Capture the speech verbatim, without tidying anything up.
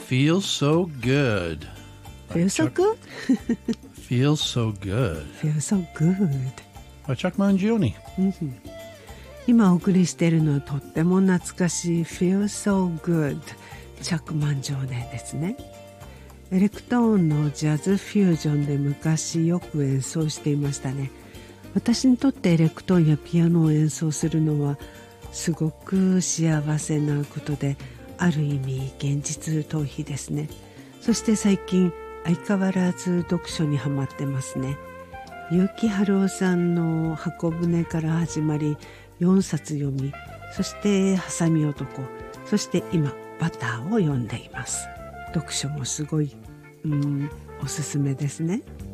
Feels so good. Feels so good? Feels so good. Feels so good. By Chuck Mangione. 今お送りしているのはとっても懐かしい Feels so good チャックマンジョーネですね。エレクトーンのジャズフュージョンで昔よく演奏していましたね。私にとってエレクトーンやピアノを演奏するのはすごく幸せなことで、ある意味現実逃避ですね。そして最近相変わらず読書にハマってますね。結城春夫さんの箱舟から始まりよんさつ読み、そしてハサミ男、そして今バターを読んでいます。読書もすごい、うん、おすすめですね。